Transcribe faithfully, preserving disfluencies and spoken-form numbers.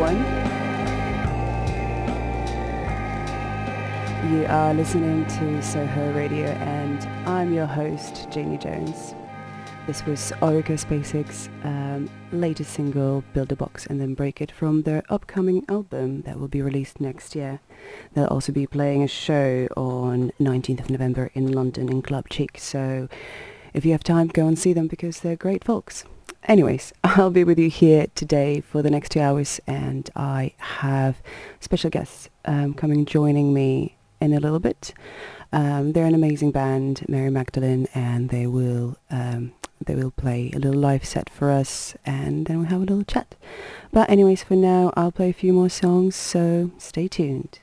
everyone. You are listening to Soho Radio and I'm your host, Jamie Jones. This was Orica SpaceX's um, latest single, Build a Box and Then Break It, from their upcoming album that will be released next year. They'll also be playing a show on nineteenth of November in London in Club Cheek, so if you have time, go and see them because they're great folks. Anyways, I'll be with you here today for the next two hours and I have special guests um, coming joining me in a little bit. Um, they're an amazing band, Mary Magdalene, and they will um, they will play a little live set for us and then we'll have a little chat. But anyways, for now, I'll play a few more songs, so stay tuned.